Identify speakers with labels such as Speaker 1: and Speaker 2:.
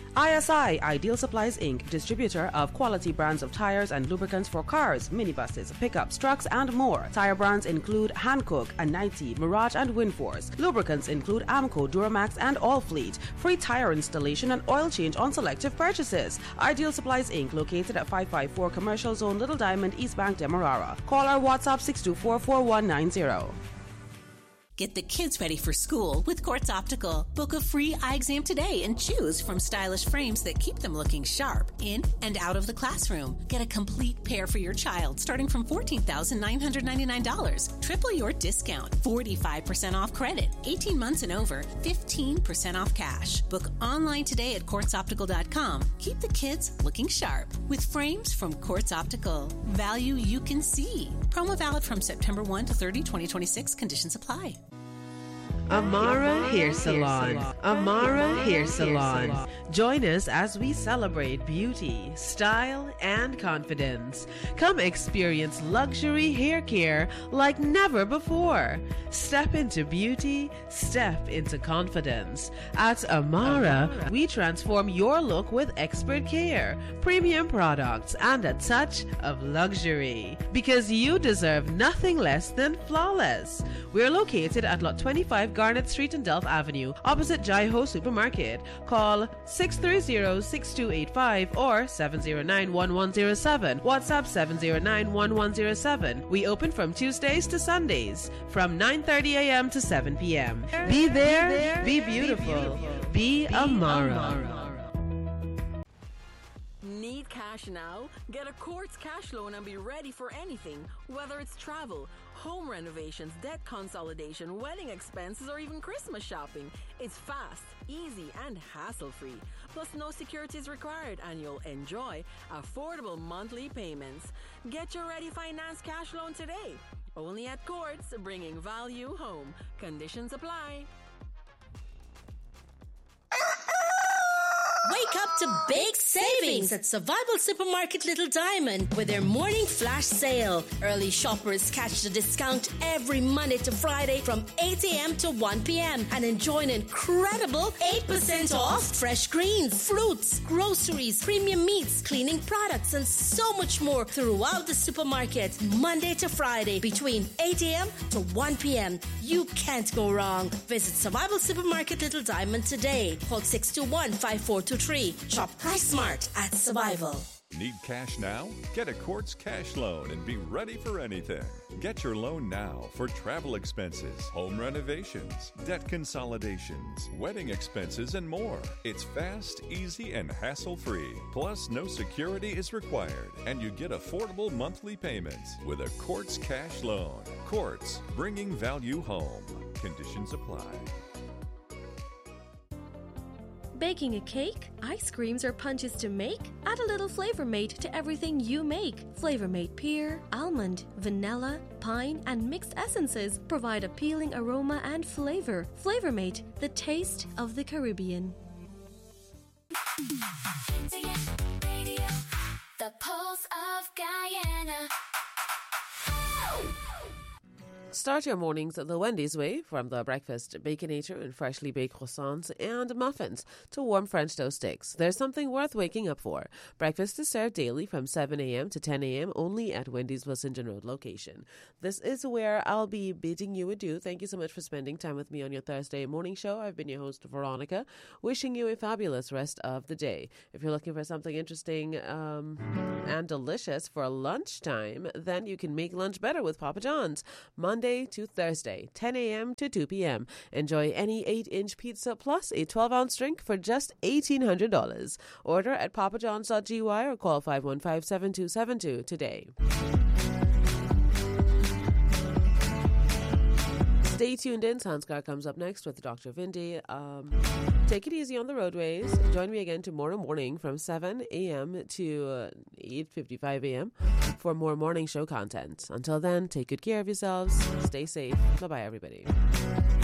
Speaker 1: ISI, Ideal Supplies Inc., distributor of quality brands of tires and lubricants for cars, minibuses, pickups, trucks, and more. Tire brands include Hankook, Anite, Mirage, and Winforce. Lubricants include Amco, Duramax, and Allfleet. Free tire installation and oil change on selective purchases. Ideal Supplies Inc., located at 554 Commercial Zone, Little Diamond, East Bank, Demerara. Call our WhatsApp 624-4190.
Speaker 2: Get the kids ready for school with Quartz Optical. Book a free eye exam today and choose from stylish frames that keep them looking sharp in and out of the classroom. Get a complete pair for your child starting from $14,999. Triple your discount. 45% off credit. 18 months and over. 15% off cash. Book online today at quartzoptical.com. Keep the kids looking sharp with frames from Quartz Optical. Value you can see. Promo valid from September 1 to 30, 2026. Conditions apply.
Speaker 1: Amara Hair Salon. Amara Hair Salon. Join us as we celebrate beauty, style, and confidence. Come experience luxury hair care like never before. Step into beauty, step into confidence. At Amara, we transform your look with expert care, premium products, and a touch of luxury. Because you deserve nothing less than flawless. We're located at Lot 25 Garnet Street and Delft Avenue, opposite Jai Ho Supermarket. Call 630-6285 or 709-1107. WhatsApp 709-1107. We open from Tuesdays to Sundays from 9:30 a.m. to 7 p.m. Be there, be beautiful, be Amara.
Speaker 3: Need cash now? Get a Quartz cash loan and be ready for anything, whether it's travel, home renovations, debt consolidation, wedding expenses, or even Christmas shopping. It's fast, easy, and hassle-free. Plus, no securities required, and you'll enjoy affordable monthly payments. Get your Ready Finance cash loan today. Only at Quartz, bringing value home. Conditions apply.
Speaker 4: Wake up to big savings at Survival Supermarket Little Diamond with their morning flash sale. Early shoppers catch the discount every Monday to Friday from 8 a.m. to 1 p.m. and enjoy an incredible 8% off fresh greens, fruits, groceries, premium meats, cleaning products, and so much more throughout the supermarket Monday to Friday between 8 a.m. to 1 p.m. You can't go wrong. Visit Survival Supermarket Little Diamond today. Call 621-5423. Shop Price Smart at Survival.
Speaker 5: Need cash now? Get a Quartz cash loan and be ready for anything. Get your loan now for travel expenses, home renovations, debt consolidations, wedding expenses, and more. It's fast, easy, and hassle-free. Plus, no security is required, and you get affordable monthly payments with a Quartz cash loan. Quartz, bringing value home. Conditions apply.
Speaker 6: Baking a cake, ice creams, or punches to make? Add a little Flavor Mate to everything you make. Flavor Mate pear, almond, vanilla, pine, and mixed essences provide appealing aroma and flavor. Flavor Mate, the taste of the Caribbean.
Speaker 7: Radio, the pulse of Guyana.
Speaker 1: Start your mornings the Wendy's way, from the breakfast Baconator and freshly baked croissants and muffins to warm French toast sticks. There's something worth waking up for. Breakfast is served daily from 7 a.m. to 10 a.m. only at Wendy's Wilsonton Road location. This is where I'll be bidding you adieu. Thank you so much for spending time with me on your Thursday morning show. I've been your host, Veronica, wishing you a fabulous rest of the day. If you're looking for something interesting and delicious for lunchtime, then you can make lunch better with Papa John's. Monday to Thursday, 10 a.m. to 2 p.m. Enjoy any 8-inch pizza plus a 12-ounce drink for just $1,800. Order at papajohns.gy or call 515-7272 today. Stay tuned in. Sanskar comes up next with Dr. Vindi. Take it easy on the roadways. Join me again tomorrow morning from 7 a.m. to 8:55 a.m. for more morning show content. Until then, take good care of yourselves. Stay safe. Bye-bye, everybody.